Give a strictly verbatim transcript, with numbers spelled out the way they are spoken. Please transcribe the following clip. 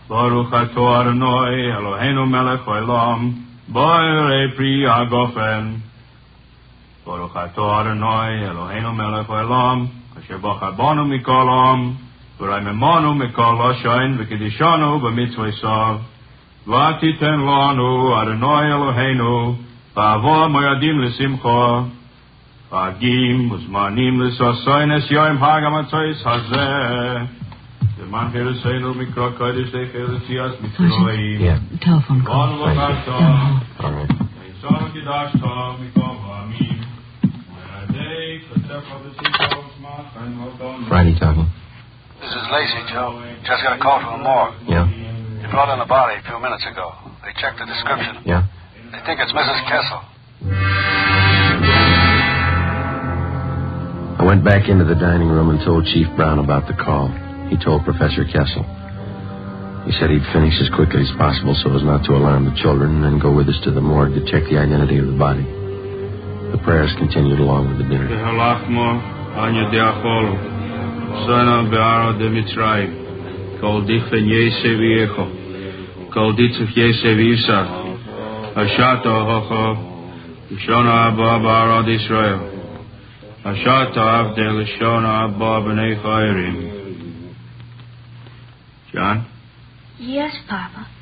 Baruch atah Adonai Eloheinu melech haolam, bo'erei pri hagofen. Baruch atah Adonai Eloheinu melech haolam, asher bacha banu mikol am, v'raimemanu mikol hashayin v'kedishanu b'mitzvosav. V'atiten lanu Adonai Eloheinu, v'avo moyadim l'simcha, v'agim uzmanim l'sasayin es yoim hagamatzos hazeh. The man here is saying, Mikra Kodesh, they feel the Tias Mitzroim. Yeah. Telephone call. All right. All right. Friday talking. This is Lacey, Joe. Just got a call from the morgue. Yeah? They brought in a body a few minutes ago. They checked the description. Yeah? They think it's Missus Kessel. I went back into the dining room and told Chief Brown about the call. He told Professor Kessel. He said he'd finish as quickly as possible so as not to alarm the children and then go with us to the morgue to check the identity of the body. The prayers continued along with the dinner. John? Yes, Papa.